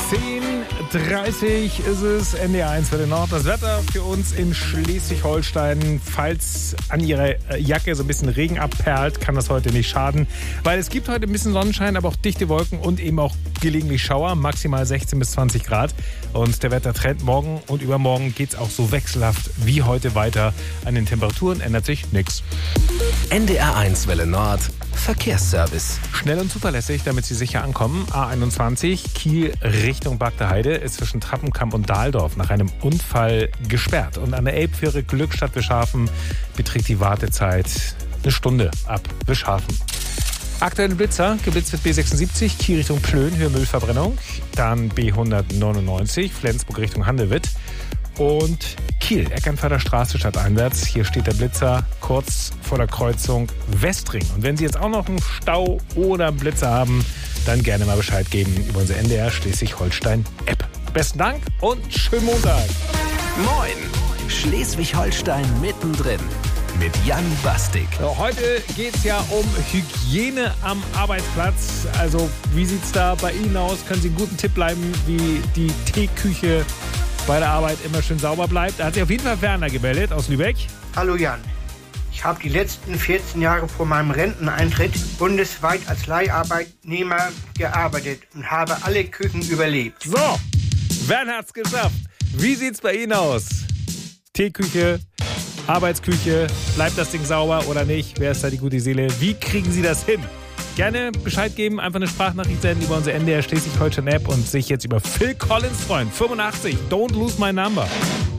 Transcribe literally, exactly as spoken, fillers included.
zehn Uhr dreißig ist es, N D R eins Welle Nord. Das Wetter für uns in Schleswig-Holstein. Falls an Ihrer Jacke so ein bisschen Regen abperlt, kann das heute nicht schaden. Weil es gibt heute ein bisschen Sonnenschein, aber auch dichte Wolken und eben auch gelegentlich Schauer. Maximal sechzehn bis zwanzig Grad. Und der Wettertrend morgen und übermorgen geht es auch so wechselhaft wie heute weiter. An den Temperaturen ändert sich nichts. N D R eins Welle Nord. Verkehrsservice. Schnell und zuverlässig, damit Sie sicher ankommen. A einundzwanzig, Kiel Richtung Bagder Heide, ist zwischen Trappenkamp und Dahldorf nach einem Unfall gesperrt. Und an der Elbfähre Glückstadt Wischhafen beträgt die Wartezeit eine Stunde ab Wischhafen. Aktuelle Blitzer, geblitzt wird B sechsundsiebzig, Kiel Richtung Plön, Höhe Müllverbrennung. Dann B hundertneunundneunzig, Flensburg Richtung Handewitt. Und Kiel, Eckernförder Straße stadteinwärts. Hier steht der Blitzer kurz vor der Kreuzung Westring. Und wenn Sie jetzt auch noch einen Stau oder einen Blitzer haben, dann gerne mal Bescheid geben über unsere N D R Schleswig-Holstein-App. Besten Dank und schönen Montag. Moin, Schleswig-Holstein mittendrin mit Jan Bastik. So, heute geht es ja um Hygiene am Arbeitsplatz. Also wie sieht es da bei Ihnen aus? Können Sie einen guten Tipp bleiben, wie die Teeküche bei der Arbeit immer schön sauber bleibt? Da hat sich auf jeden Fall Werner gemeldet aus Lübeck. Hallo Jan. Ich habe die letzten vierzehn Jahre vor meinem Renteneintritt bundesweit als Leiharbeitnehmer gearbeitet und habe alle Küchen überlebt. So, Werner hat's geschafft. Wie sieht's bei Ihnen aus? Teeküche, Arbeitsküche, bleibt das Ding sauber oder nicht? Wer ist da die gute Seele? Wie kriegen Sie das hin? Gerne Bescheid geben, einfach eine Sprachnachricht senden über unsere N D R Schleswig-Holstein-App und sich jetzt über Phil Collins freuen. fünfundachtzig, Don't Lose My Number.